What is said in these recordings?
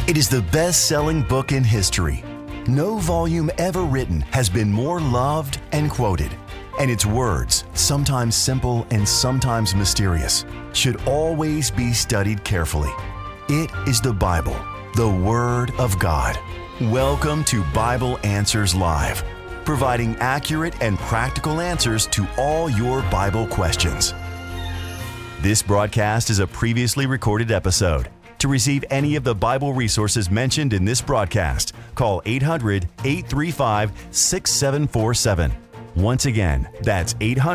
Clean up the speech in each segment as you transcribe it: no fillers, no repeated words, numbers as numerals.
It is the best-selling book in history. No volume ever written has been more loved and quoted. And its words, sometimes simple and sometimes mysterious, should always be studied carefully. It is the Bible, the Word of God. Welcome to Bible Answers Live, providing accurate and practical answers to all your Bible questions. This broadcast is a previously recorded episode. To receive any of the Bible resources mentioned in this broadcast, call 800-835-6747. Once again, that's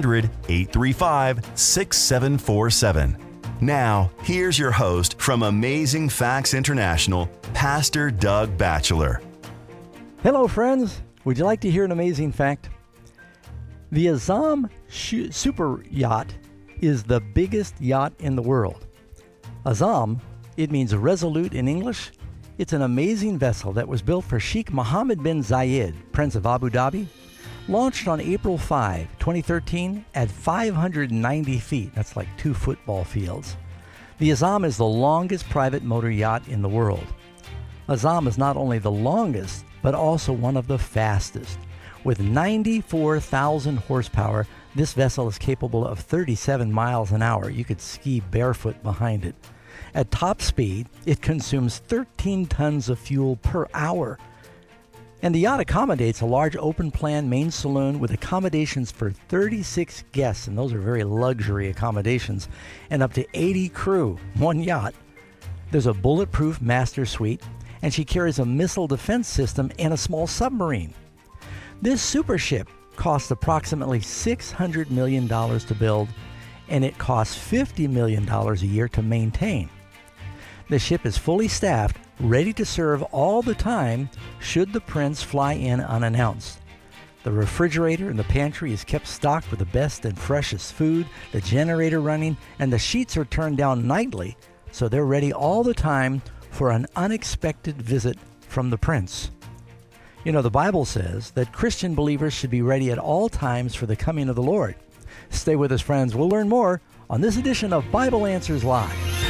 800-835-6747. Now, here's your host from Amazing Facts International, Pastor Doug Batchelor. Hello, friends. Would you like to hear an amazing fact? The Azam super yacht is the biggest yacht in the world. Azam, it means resolute in English. It's an amazing vessel that was built for Sheikh Mohammed bin Zayed, Prince of Abu Dhabi. Launched on April 5, 2013 at 590 feet. That's like 2 football fields. The Azam is the longest private motor yacht in the world. Azam is not only the longest, but also one of the fastest. With 94,000 horsepower, this vessel is capable of 37 miles an hour. You could ski barefoot behind it. At top speed, it consumes 13 tons of fuel per hour. And the yacht accommodates a large open-plan main saloon with accommodations for 36 guests, and those are very luxury accommodations, and up to 80 crew, one yacht. There's a bulletproof master suite, and she carries a missile defense system and a small submarine. This super ship cost approximately $600 million to build, and it costs $50 million a year to maintain. The ship is fully staffed, ready to serve all the time should the prince fly in unannounced. The refrigerator in the pantry is kept stocked with the best and freshest food, the generator running, and the sheets are turned down nightly, so they're ready all the time for an unexpected visit from the prince. You know, the Bible says that Christian believers should be ready at all times for the coming of the Lord. Stay with us, friends. We'll learn more on this edition of Bible Answers Live.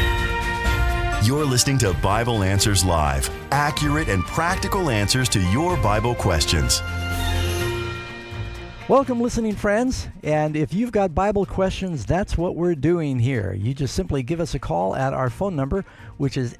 You're listening to Bible Answers Live, accurate and practical answers to your Bible questions. Welcome, listening friends. And if you've got Bible questions, that's what we're doing here. You just simply give us a call at our phone number, which is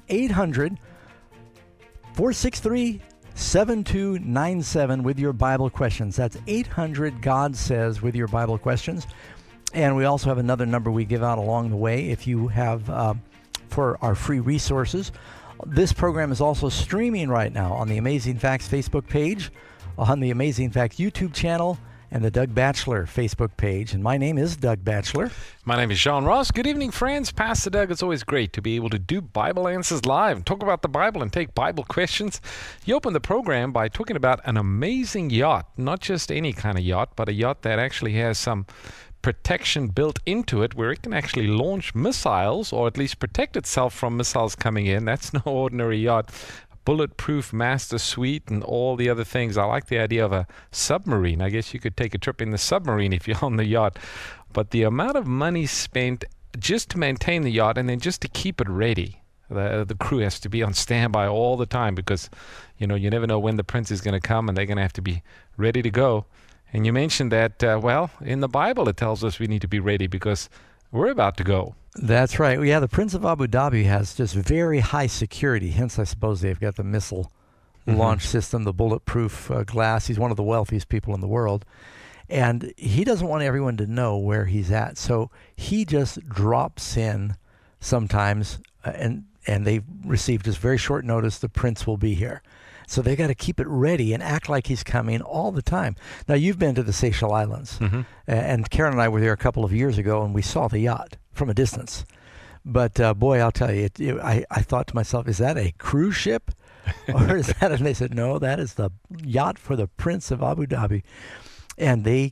800-463-7297 with your Bible questions. That's 800 God Says with your Bible questions. And we also have another number we give out along the way if you have for our free resources. This program is also streaming right now on the Amazing Facts Facebook page, on the Amazing Facts YouTube channel, and the Doug Batchelor Facebook page. And my name is Doug Batchelor. My name is Sean Ross. Good evening, friends. Pastor Doug, it's always great to be able to do Bible Answers Live and talk about the Bible and take Bible questions. You open the program by talking about an amazing yacht, not just any kind of yacht, but a yacht that actually has some protection built into it where it can actually launch missiles, or at least protect itself from missiles coming in. That's no ordinary yacht. Bulletproof master suite and all the other things. I like the idea of a submarine. I guess you could take a trip in the submarine if you're on the yacht. But the amount of money spent just to maintain the yacht and then just to keep it ready. The crew has to be on standby all the time because, you never know when the prince is going to come and they're going to have to be ready to go. And you mentioned that, in the Bible it tells us we need to be ready because we're about to go. That's right. Yeah, the Prince of Abu Dhabi has just very high security. Hence, I suppose they've got the missile launch system, the bulletproof glass. He's one of the wealthiest people in the world. And he doesn't want everyone to know where he's at. So he just drops in sometimes, and they receive just very short notice, the prince will be here. So they got to keep it ready and act like he's coming all the time. Now, you've been to the Seychelles Islands, and Karen and I were there a couple of years ago, and we saw the yacht from a distance. But boy, I'll tell you, I thought to myself, is that a cruise ship? Or is that? And they said, no, that is the yacht for the Prince of Abu Dhabi. And they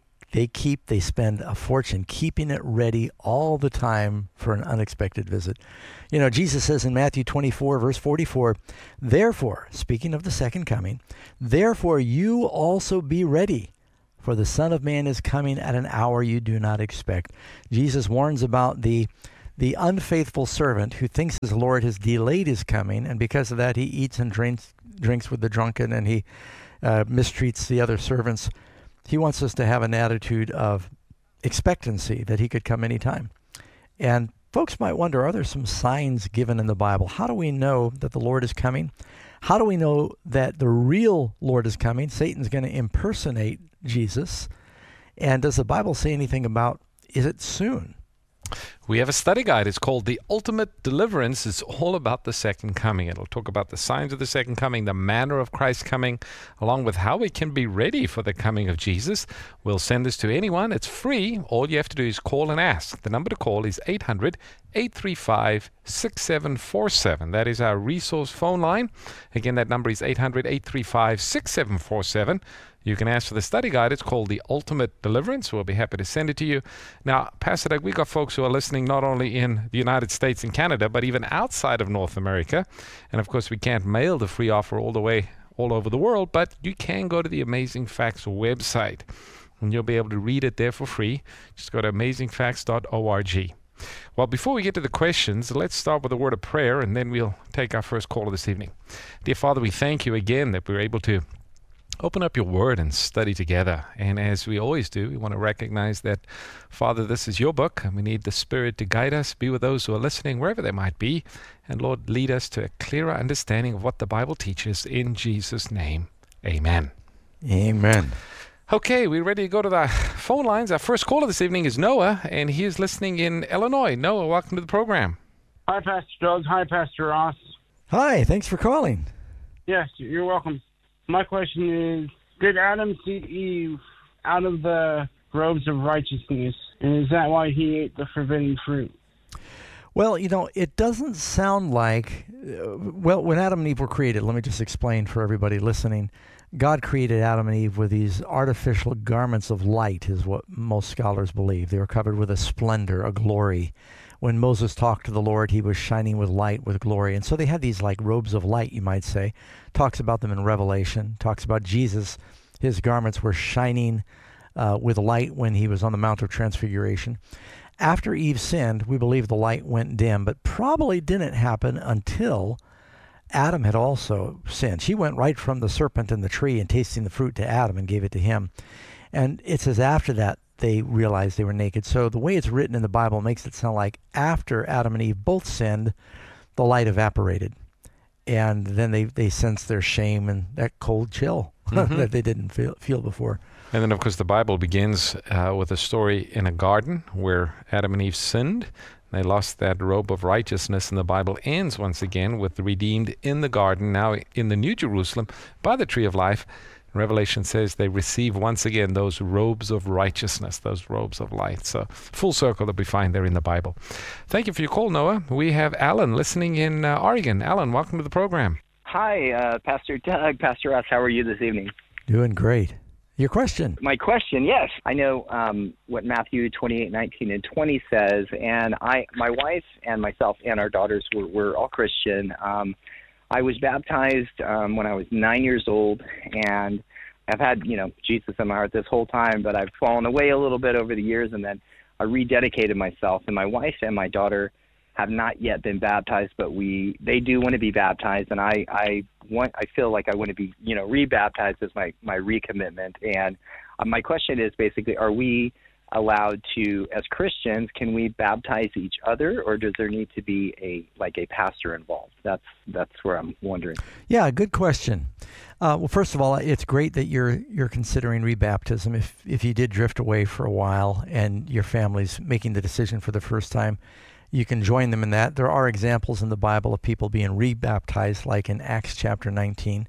spend a fortune keeping it ready all the time for an unexpected visit. You know, Jesus says in Matthew 24, verse 44, therefore, speaking of the second coming, therefore you also be ready, for the Son of Man is coming at an hour you do not expect. Jesus warns about the the unfaithful servant who thinks his Lord has delayed his coming, and because of that he eats and drinks with the drunken, and he mistreats the other servants. He wants us to have an attitude of expectancy that he could come anytime. And folks might wonder, are there some signs given in the Bible? How do we know that the Lord is coming? How do we know that the real Lord is coming? Satan's going to impersonate Jesus. And does the Bible say anything about, is it soon? We have a study guide. It's called The Ultimate Deliverance. It's all about the second coming. It'll talk about the signs of the second coming, the manner of Christ's coming, along with how we can be ready for the coming of Jesus. We'll send this to anyone. It's free. All you have to do is call and ask. The number to call is 800-835-6747. That is our resource phone line. Again, that number is 800-835-6747. You can ask for the study guide. It's called The Ultimate Deliverance. We'll be happy to send it to you. Now, Pastor Doug, we've got folks who are listening not only in the United States and Canada, but even outside of North America. And, of course, we can't mail the free offer all over the world, but you can go to the Amazing Facts website, and you'll be able to read it there for free. Just go to amazingfacts.org. Well, before we get to the questions, let's start with a word of prayer, and then we'll take our first caller this evening. Dear Father, we thank you again that we're able to open up your word and study together. And as we always do, we want to recognize that, Father, this is your book, and we need the Spirit to guide us, be with those who are listening, wherever they might be. And Lord, lead us to a clearer understanding of what the Bible teaches. In Jesus' name, amen. Amen. Okay, we're ready to go to the phone lines. Our first caller this evening is Noah, and he is listening in Illinois. Noah, welcome to the program. Hi, Pastor Doug. Hi, Pastor Ross. Hi, thanks for calling. Yes, you're welcome. My question is, did Adam seek Eve out of the robes of righteousness? And is that why he ate the forbidden fruit? Well, it doesn't sound like, when Adam and Eve were created, let me just explain for everybody listening. God created Adam and Eve with these artificial garments of light, is what most scholars believe. They were covered with a splendor, a glory. When Moses talked to the Lord, he was shining with light, with glory. And so they had these like robes of light, you might say. Talks about them in Revelation. Talks about Jesus. His garments were shining with light when he was on the Mount of Transfiguration. After Eve sinned, we believe the light went dim, but probably didn't happen until Adam had also sinned. She went right from the serpent in the tree and tasting the fruit to Adam and gave it to him. And it says after that, they realized they were naked. So the way it's written in the Bible makes it sound like after Adam and Eve both sinned, the light evaporated. And then they sensed their shame and that cold chill that they didn't feel before. And then, of course, the Bible begins with a story in a garden where Adam and Eve sinned. They lost that robe of righteousness, and the Bible ends once again with the redeemed in the garden, now in the New Jerusalem, by the tree of life. Revelation says they receive once again those robes of righteousness, those robes of light. So full circle that we find there in the Bible. Thank you for your call, Noah. We have Alan listening in Oregon. Alan, welcome to the program. Hi, Pastor Doug, Pastor Ross. How are you this evening? Doing great. Your question. My question, yes. I know what Matthew 28:19 and 20 says, and my wife and myself and our daughters were all Christian. I was baptized when I was 9 years old, and I've had, Jesus in my heart this whole time, but I've fallen away a little bit over the years, and then I rededicated myself. And my wife and my daughter have not yet been baptized, but they do want to be baptized, and I feel like I want to be, rebaptized as my recommitment. And my question is basically, are we allowed to, as Christians, can we baptize each other, or does there need to be a pastor involved? That's where I'm wondering. Yeah, good question. Well, first of all, it's great that you're considering rebaptism. If you did drift away for a while and your family's making the decision for the first time, you can join them in that. There are examples in the Bible of people being rebaptized, like in Acts chapter 19.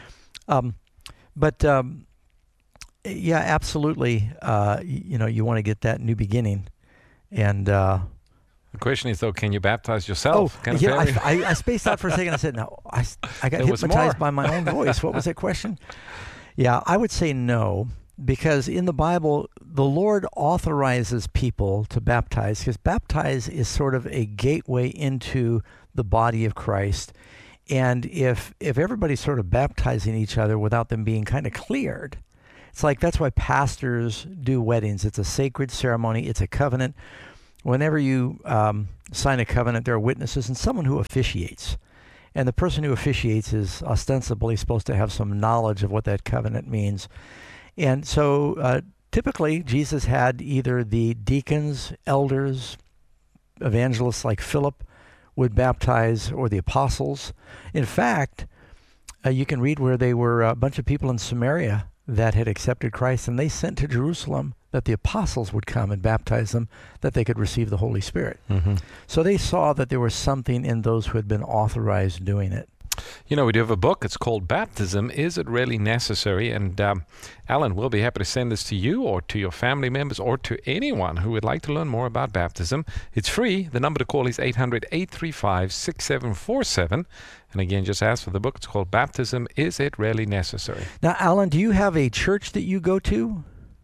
Yeah, absolutely. You want to get that new beginning, and the question is, though, can you baptize yourself? I spaced out for a second. I said, no, I got hypnotized by my own voice. What was that question? Yeah, I would say no, because in the Bible, the Lord authorizes people to baptize, because baptize is sort of a gateway into the body of Christ. And if everybody's sort of baptizing each other without them being kind of cleared, it's like that's why pastors do weddings. It's a sacred ceremony. It's a covenant Whenever you sign a covenant, there are witnesses and someone who officiates. And the person who officiates is ostensibly supposed to have some knowledge of what that covenant means. And so typically Jesus had either the deacons, elders, evangelists like Philip would baptize, or the apostles. In fact, you can read where they were a bunch of people in Samaria that had accepted Christ, and they sent to Jerusalem that the apostles would come and baptize them, that they could receive the Holy Spirit. Mm-hmm. So they saw that there was something in those who had been authorized doing it. You know, we do have a book. It's called Baptism, Is It Really Necessary? And Alan, we'll be happy to send this to you or to your family members or to anyone who would like to learn more about baptism. It's free. The number to call is 800-835-6747. And again, just ask for the book. It's called Baptism, Is It Really Necessary? Now, Alan, do you have a church that you go to?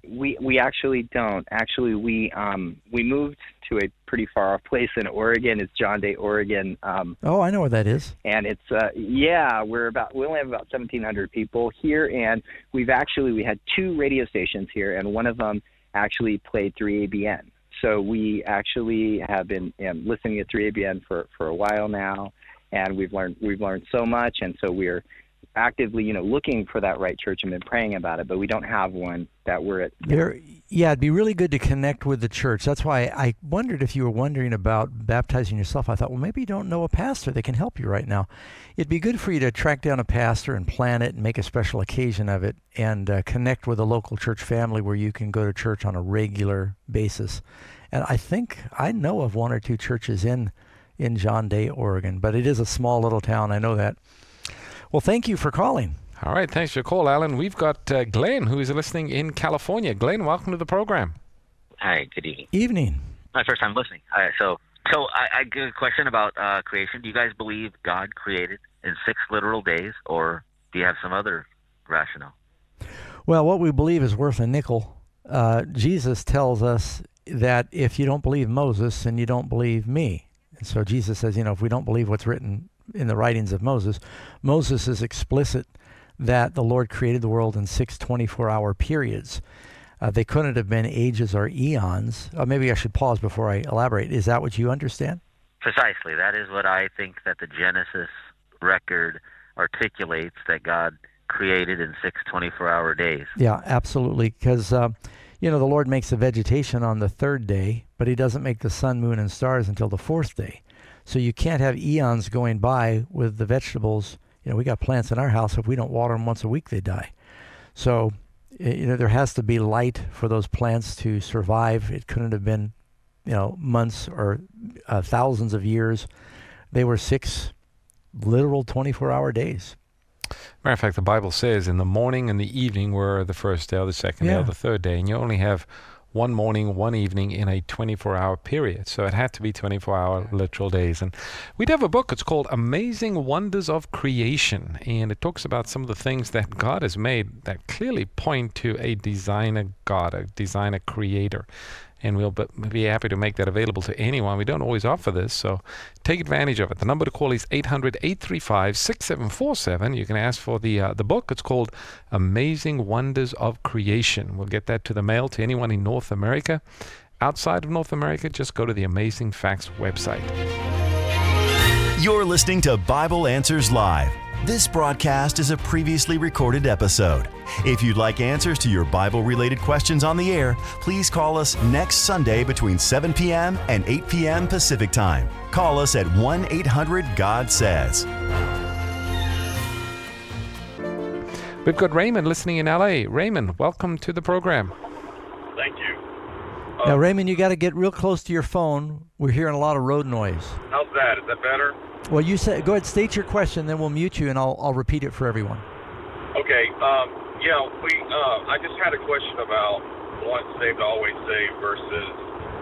We actually don't. Actually, we moved to a pretty far off place in Oregon. It's John Day, Oregon. Oh, I know where that is. And it's we only have about 1,700 people here, and we had 2 radio stations here, and one of them actually played 3ABN. So we actually have been listening to 3ABN for a while now, and we've learned so much, and so we're actively, looking for that right church and been praying about it, but we don't have one that we're at. Yeah, it'd be really good to connect with the church. That's why I wondered if you were wondering about baptizing yourself. I thought, well, maybe you don't know a pastor that can help you right now. It'd be good for you to track down a pastor and plan it and make a special occasion of it, and connect with a local church family where you can go to church on a regular basis. And I think I know of 1 or 2 churches in John Day, Oregon, but it is a small little town. I know that. Well, thank you for calling. All right, thanks for your call, Alan. We've got Glenn, who is listening in California. Glenn, welcome to the program. Hi, good evening. Evening. My first time listening. All right, so I get a question about creation. Do you guys believe God created in 6 literal days, or do you have some other rationale? Well, what we believe is worth a nickel. Jesus tells us that if you don't believe Moses, then you don't believe me. And so Jesus says, if we don't believe what's written in the writings of Moses is explicit that the Lord created the world in 6 24-hour periods. They couldn't have been ages or eons. Maybe I should pause before I elaborate. Is that what you understand? Precisely. That is what I think that the Genesis record articulates, that God created in 6 24-hour days. Yeah, absolutely. Because, the Lord makes the vegetation on the 3rd day, but he doesn't make the sun, moon, and stars until the 4th day. So you can't have eons going by with the vegetables. We got plants in our house. If we don't water them once a week, they die. So, there has to be light for those plants to survive. It couldn't have been, months or thousands of years. They were 6 literal 24-hour days. Matter of fact, the Bible says in the morning and the evening were the first day or the second day or the third day. And you only have one morning, one evening in a 24-hour period. So it had to be 24-hour literal days. And we do have a book. It's called Amazing Wonders of Creation. And it talks about some of the things that God has made that clearly point to a designer God, a designer creator. And we'll be happy to make that available to anyone. We don't always offer this, so take advantage of it. The number to call is 800-835-6747. You can ask for the book. It's called Amazing Wonders of Creation. We'll get that to the mail to anyone in North America. Outside of North America, just go to the Amazing Facts website. You're listening to Bible Answers Live. This broadcast is a previously recorded episode. If you'd like answers to your Bible-related questions on the air, please call us next Sunday between 7 p.m. and 8 p.m. Pacific Time. Call us at 1-800-GOD-SAYS. We've got Raymond listening in L.A. Raymond, welcome to the program. Thank you. Now, Raymond, you got to get real close to your phone. We're hearing a lot of road noise. How's that? Is that better? Well, you say, go ahead, state your question, then we'll mute you, and I'll repeat it for everyone. Okay. I just had a question about once saved, always saved versus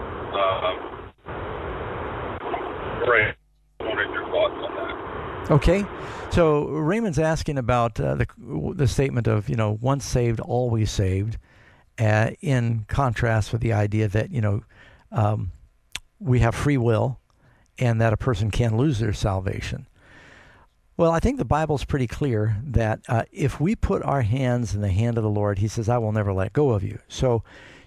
prayer. I wanted your thoughts on that. Okay. So Raymond's asking about the statement of, once saved, always saved, in contrast with the idea that, we have free will and that a person can lose their salvation. Well, I think the Bible's pretty clear that if we put our hands in the hand of the Lord, he says, I will never let go of you. So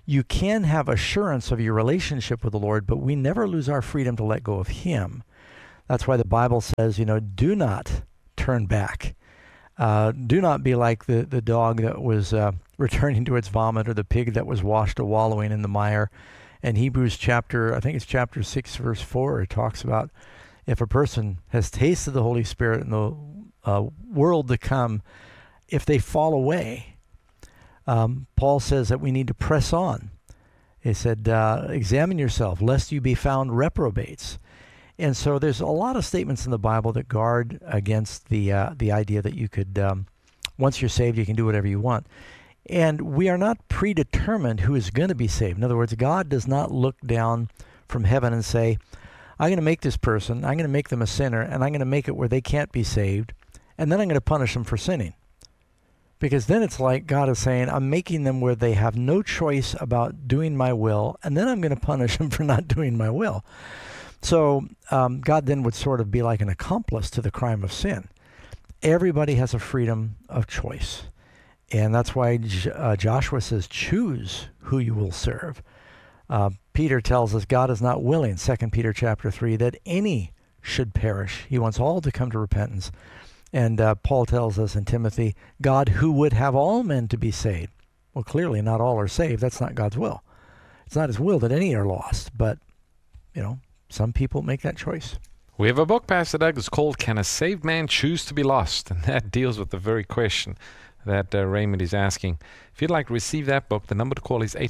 you can have assurance of your relationship with the Lord, but we never lose our freedom to let go of Him. That's why the Bible says, do not turn back. Do not be like the dog that was returning to its vomit, or the pig that was washed a wallowing in the mire. And Hebrews chapter 6, verse 4, it talks about if a person has tasted the Holy Spirit in the world to come, if they fall away, Paul says that we need to press on. He said, examine yourself, lest you be found reprobates. And so there's a lot of statements in the Bible that guard against the idea that you could, once you're saved, you can do whatever you want. And we are not predetermined who is going to be saved. In other words, God does not look down from heaven and say, I'm going to make this person, I'm going to make them a sinner, and I'm going to make it where they can't be saved, and then I'm going to punish them for sinning. Because then it's like God is saying, I'm making them where they have no choice about doing my will, and then I'm going to punish them for not doing my will. So God then would sort of be like an accomplice to the crime of sin. Everybody has a freedom of choice. And that's why Joshua says, choose who you will serve. Peter tells us God is not willing, 2 Peter chapter 3, that any should perish. He wants all to come to repentance. And Paul tells us in Timothy, God who would have all men to be saved. Well, clearly not all are saved. That's not God's will. It's not His will that any are lost. But, some people make that choice. We have a book, Pastor Doug. It's called Can a Saved Man Choose to be Lost? And that deals with the very question that Raymond is asking. If you'd like to receive that book, the number to call is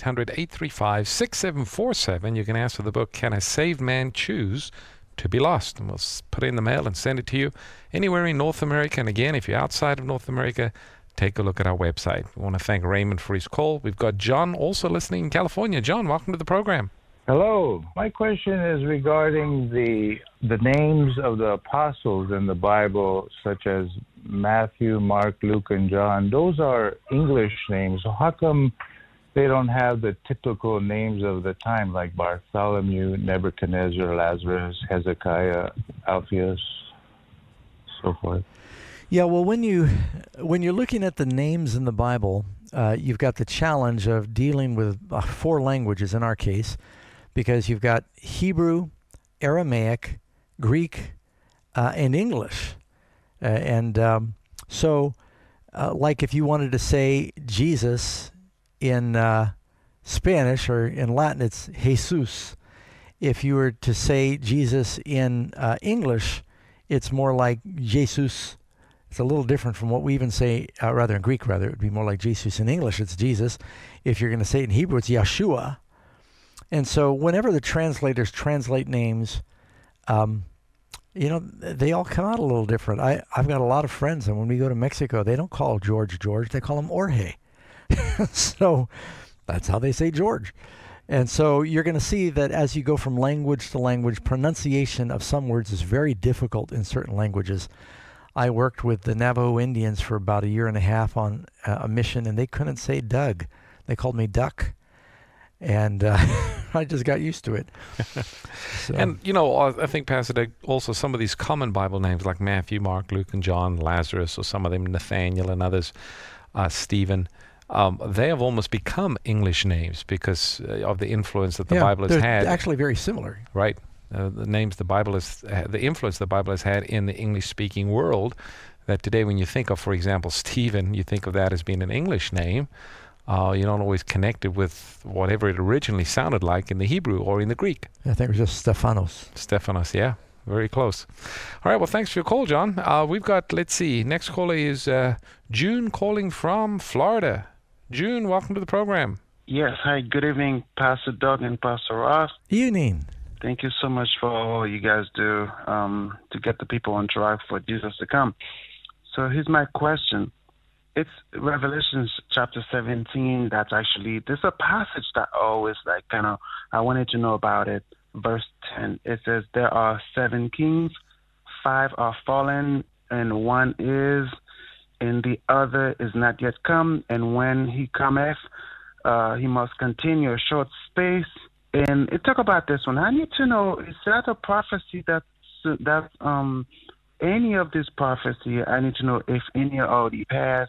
800-835-6747. You can ask for the book, Can a Saved Man Choose to be Lost? And we'll put it in the mail and send it to you anywhere in North America. And again, if you're outside of North America, take a look at our website. We want to thank Raymond for his call. We've got John also listening in California. John, welcome to the program. Hello. My question is regarding the names of the apostles in the Bible, such as Matthew, Mark, Luke, and John. Those are English names. So how come they don't have the typical names of the time, like Bartholomew, Nebuchadnezzar, Lazarus, Hezekiah, Alphaeus, so forth? Yeah, well, when you're looking at the names in the Bible, you've got the challenge of dealing with 4 languages in our case, because you've got Hebrew, Aramaic, Greek, and English. So like if you wanted to say Jesus in Spanish or in Latin, it's Jesus. If you were to say Jesus in English, it's more like Jesus. It's a little different from what we even say, rather in Greek, it would be more like Jesus. In English, it's Jesus. If you're going to say it in Hebrew, it's Yeshua. And so whenever the translators translate names, they all come out a little different. I've got a lot of friends, and when we go to Mexico, they don't call George, they call him Jorge. So that's how they say George. And so you're going to see that as you go from language to language, pronunciation of some words is very difficult in certain languages. I worked with the Navajo Indians for about 1.5 years on a mission, and they couldn't say Doug. They called me Duck. And I just got used to it. So. And, I think, Pastor Doug, also some of these common Bible names like Matthew, Mark, Luke, and John, Lazarus, or some of them, Nathaniel and others, Stephen, they have almost become English names because of the influence that the Bible has had. They're actually very similar. Right. The names the Bible has, the influence the Bible has had in the English-speaking world, that today when you think of, for example, Stephen, you think of that as being an English name. You don't always connect it with whatever it originally sounded like in the Hebrew or in the Greek. I think it was just Stephanos. Stephanos, yeah. Very close. All right, well, thanks for your call, John. We've got, let's see, next caller is June calling from Florida. June, welcome to the program. Yes, hi, good evening, Pastor Doug and Pastor Ross. Evening. Thank you so much for all you guys do to get the people on track for Jesus to come. So here's my question. It's Revelation chapter 17. There's a passage that I always I wanted to know about it. Verse 10, it says, there are 7 kings, 5 are fallen, and 1 is, and the other is not yet come. And when he cometh, he must continue a short space. And it talk about this one. I need to know, is that a prophecy that's any of this prophecy? I need to know if any are already passed.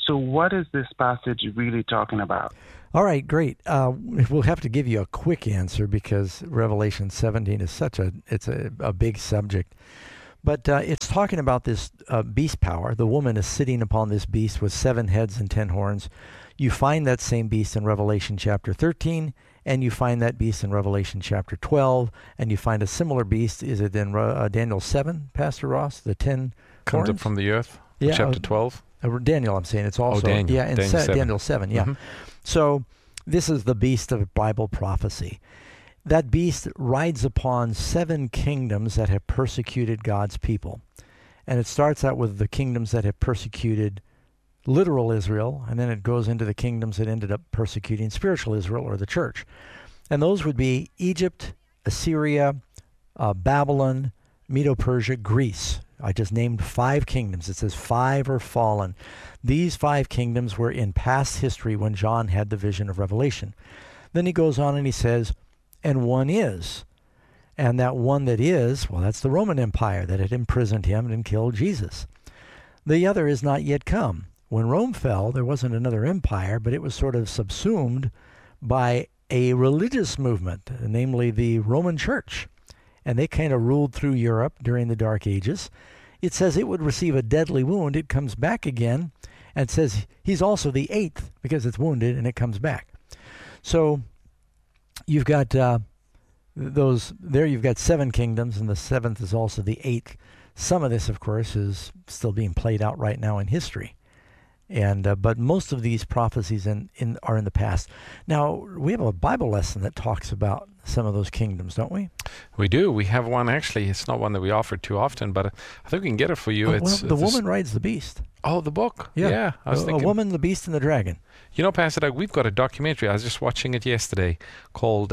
So what is this passage really talking about? All right, great. We'll have to give you a quick answer because Revelation 17 is it's a big subject. But it's talking about this beast power. The woman is sitting upon this beast with 7 heads and 10 horns. You find that same beast in Revelation chapter 13, and you find that beast in Revelation chapter 12, and you find a similar beast. Is it in Daniel 7, Pastor Ross? The 10 Comes horns? up from the earth? Yeah, Chapter 12? Daniel, I'm saying. It's also Daniel. Yeah, in Daniel 7. Daniel 7, yeah. Mm-hmm. So this is the beast of Bible prophecy. That beast rides upon 7 kingdoms that have persecuted God's people. And it starts out with the kingdoms that have persecuted literal Israel, and then it goes into the kingdoms that ended up persecuting spiritual Israel or the church. And those would be Egypt, Assyria, Babylon, Medo-Persia, Greece. I just named 5 kingdoms. It says 5 are fallen. These 5 kingdoms were in past history when John had the vision of Revelation. Then he goes on and he says, and one is. And that one that is, well, that's the Roman Empire that had imprisoned him and killed Jesus. The other is not yet come. When Rome fell, there wasn't another empire, but it was sort of subsumed by a religious movement, namely the Roman Church. And they kind of ruled through Europe during the Dark Ages. It says it would receive a deadly wound. It comes back again, and it says he's also the 8th because it's wounded and it comes back. So you've got you've got 7 kingdoms, and the 7th is also the 8th. Some of this, of course, is still being played out right now in history. And but most of these prophecies are in the past. Now, we have a Bible lesson that talks about some of those kingdoms, don't we? We do. We have one, actually. It's not one that we offer too often, but I think we can get it for you. The woman rides the beast. Oh, the book. Yeah. I was thinking. A woman, the beast, and the dragon. You know, Pastor Doug, we've got a documentary. I was just watching it yesterday called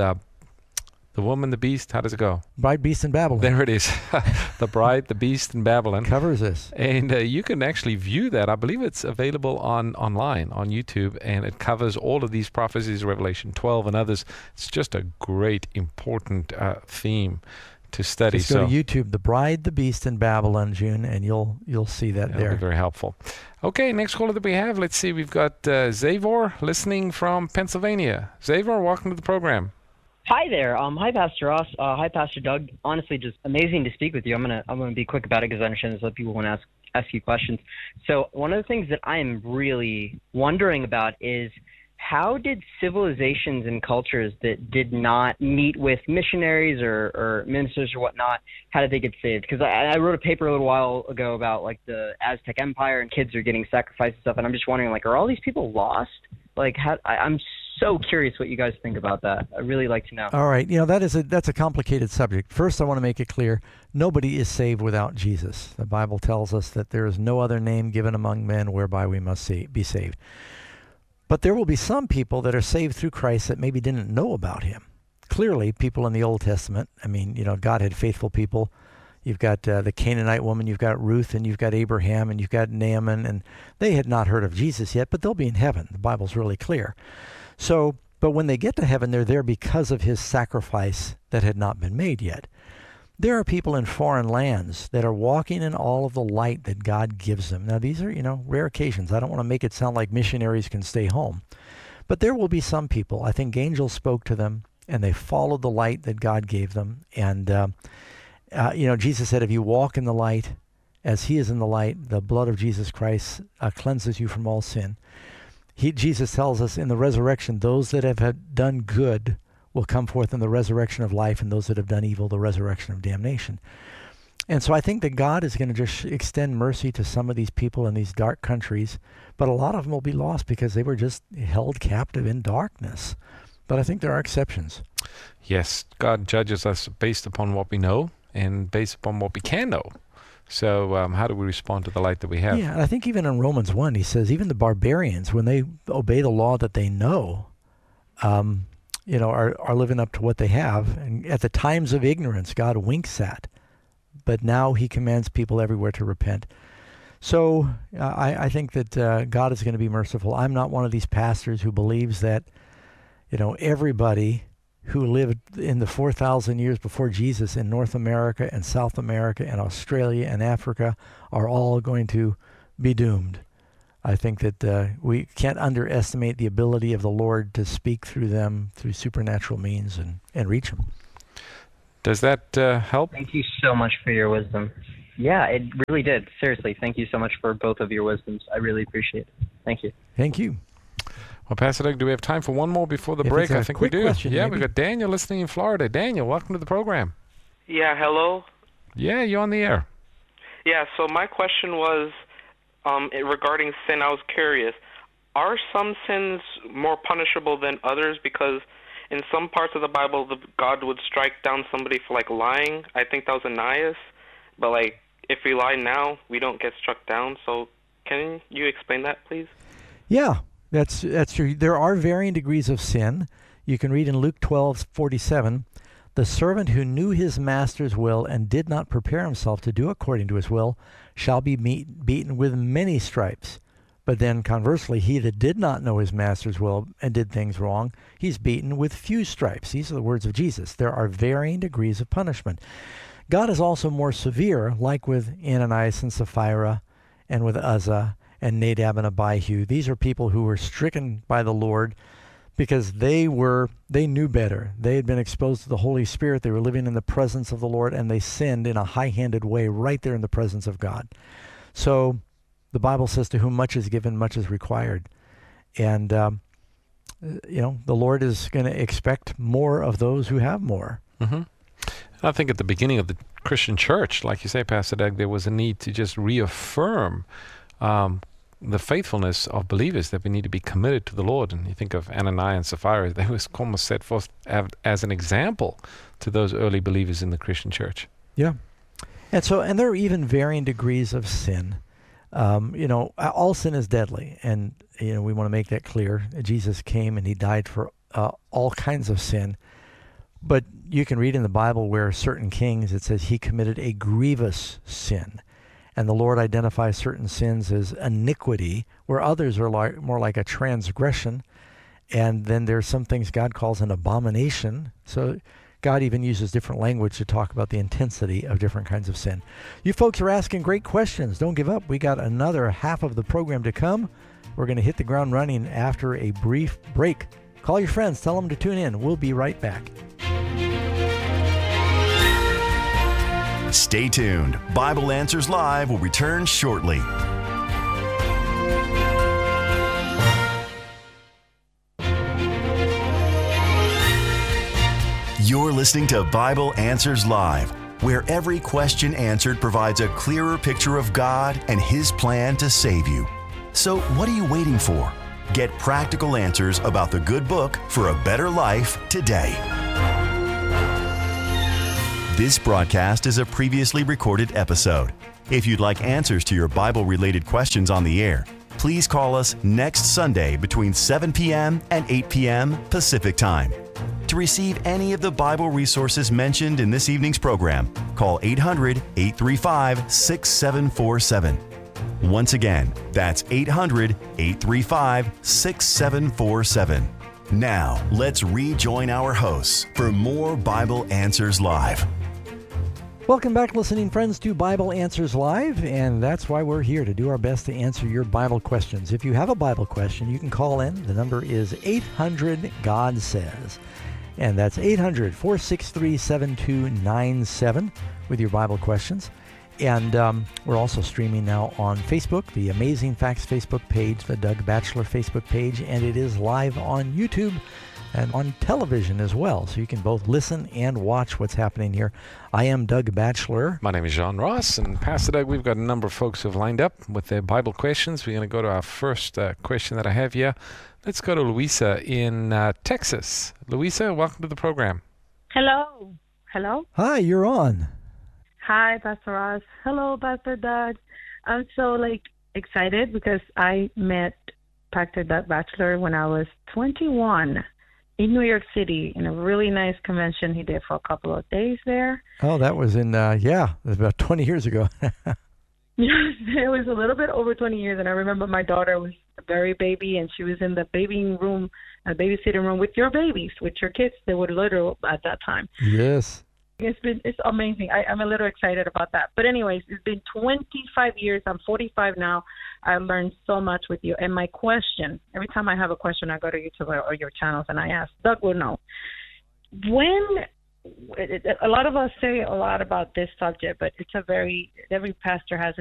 The Woman, the Beast. How does it go? Bride, Beast, and Babylon. There it is. The Bride, the Beast, and Babylon. Covers this. And you can actually view that. I believe it's available online on YouTube, and it covers all of these prophecies, Revelation 12 and others. It's just a great, important theme to study. Just go to YouTube, The Bride, the Beast, and Babylon, June, and you'll see that there. That'll be very helpful. Okay, next caller that we have. Let's see. We've got Zavor listening from Pennsylvania. Zavor, welcome to the program. Hi there. Hi, Pastor Ross. Hi, Pastor Doug. Honestly, just amazing to speak with you. I'm gonna be quick about it because I understand there's other people want to ask you questions. So one of the things that I am really wondering about is how did civilizations and cultures that did not meet with missionaries or ministers or whatnot, how did they get saved? Because I wrote a paper a little while ago about like the Aztec Empire and kids are getting sacrificed and stuff, and I'm just wondering, like, are all these people lost? Like, I'm so curious what you guys think about that. I'd really like to know. All right. That's a complicated subject. First, I want to make it clear, nobody is saved without Jesus. The Bible tells us that there is no other name given among men whereby we must be saved. But there will be some people that are saved through Christ that maybe didn't know about him. Clearly, people in the Old Testament, God had faithful people. You've got the Canaanite woman, you've got Ruth, and you've got Abraham, and you've got Naaman, and they had not heard of Jesus yet, but they'll be in heaven. The Bible's really clear. So, but when they get to heaven, they're there because of his sacrifice that had not been made yet. There are people in foreign lands that are walking in all of the light that God gives them. Now, these are, rare occasions. I don't want to make it sound like missionaries can stay home. But there will be some people. I think angels spoke to them, and they followed the light that God gave them. And, Jesus said, if you walk in the light as he is in the light, the blood of Jesus Christ cleanses you from all sin. Jesus tells us in the resurrection, those that have done good will come forth in the resurrection of life, and those that have done evil, the resurrection of damnation. And so I think that God is going to just extend mercy to some of these people in these dark countries, but a lot of them will be lost because they were just held captive in darkness. But I think there are exceptions. Yes, God judges us based upon what we know and based upon what we can know. So how do we respond to the light that we have? Yeah, and I think even in Romans 1, he says, even the barbarians, when they obey the law that they know, are living up to what they have. And at the times of ignorance, God winks at. But now he commands people everywhere to repent. So I think that God is going to be merciful. I'm not one of these pastors who believes that, everybody who lived in the 4,000 years before Jesus in North America and South America and Australia and Africa are all going to be doomed. I think that we can't underestimate the ability of the Lord to speak through them through supernatural means and reach them. Does that help? Thank you so much for your wisdom. Yeah, it really did. Seriously, thank you so much for both of your wisdoms. I really appreciate it. Thank you. Thank you. Well, Pastor Doug, do we have time for one more before the break? I think we do. Question, yeah, maybe. we've got Daniel listening in Florida. Daniel, welcome to the program. Yeah, hello. Yeah, you're on the air. Yeah, so my question was regarding sin. I was curious, are some sins more punishable than others? Because in some parts of the Bible, God would strike down somebody for, like, lying. I think that was Ananias. But, like, if we lie now, we don't get struck down. So can you explain that, please? Yeah, that's true. There are varying degrees of sin. You can read in Luke 12:47, "The servant who knew his master's will and did not prepare himself to do according to his will shall be beaten with many stripes. But then conversely, he that did not know his master's will and did things wrong, he's beaten with few stripes." These are the words of Jesus. There are varying degrees of punishment. God is also more severe, like with Ananias and Sapphira and with Uzzah and Nadab and Abihu. These are people who were stricken by the Lord because they knew better. They had been exposed to the Holy Spirit. They were living in the presence of the Lord, and they sinned in a high-handed way right there in the presence of God. So the Bible says, to whom much is given, much is required. And, the Lord is going to expect more of those who have more. Mm-hmm. I think at the beginning of the Christian church, like you say, Pastor Doug, there was a need to just reaffirm the faithfulness of believers, that we need to be committed to the Lord. And you think of Ananias and Sapphira, they was almost set forth as an example to those early believers in the Christian church. Yeah. And there are even varying degrees of sin. All sin is deadly. And, we want to make that clear. Jesus came and he died for all kinds of sin. But you can read in the Bible where certain kings, it says he committed a grievous sin. And the Lord identifies certain sins as iniquity, where others are more like a transgression. And then there's some things God calls an abomination. So God even uses different language to talk about the intensity of different kinds of sin. You folks are asking great questions. Don't give up. We got another half of the program to come. We're going to hit the ground running after a brief break. Call your friends. Tell them to tune in. We'll be right back. Stay tuned. Bible Answers Live will return shortly. You're listening to Bible Answers Live, where every question answered provides a clearer picture of God and His plan to save you. So what are you waiting for? Get practical answers about the good book for a better life today. This broadcast is a previously recorded episode. If you'd like answers to your Bible-related questions on the air, please call us next Sunday between 7 p.m. and 8 p.m. Pacific Time. To receive any of the Bible resources mentioned in this evening's program, call 800-835-6747. Once again, that's 800-835-6747. Now, let's rejoin our hosts for more Bible Answers Live. Welcome back, listening friends, to Bible Answers Live, and that's why we're here, to do our best to answer your Bible questions. If you have a Bible question, you can call in. The number is 800-GOD-SAYS, and that's 800-463-7297 with your Bible questions. And we're also streaming now on Facebook, the Amazing Facts Facebook page, the Doug Batchelor Facebook page, and it is live on YouTube and on television as well. So you can both listen and watch what's happening here. I am Doug Batchelor. My name is John Ross, and Pastor Doug, we've got a number of folks who have lined up with their Bible questions. We're going to go to our first question that I have here. Let's go to Louisa in Texas. Louisa, welcome to the program. Hello. Hello. Hi, you're on. Hi, Pastor Ross. Hello, Pastor Doug. I'm so excited because I met Pastor Doug Batchelor when I was 21 in New York City in a really nice convention he did for a couple of days there. Oh, that was in, it was about 20 years ago. Yes, it was a little bit over 20 years, and I remember my daughter was a very baby, and she was in the babysitting room with your babies, with your kids. They were little at that time. Yes. It's amazing. I'm a little excited about that. But anyways, it's been 25 years. I'm 45 now. I learned so much with you. And my question, every time I have a question, I go to YouTube or your channels and I ask. Doug will know. A lot of us say a lot about this subject, but every pastor has a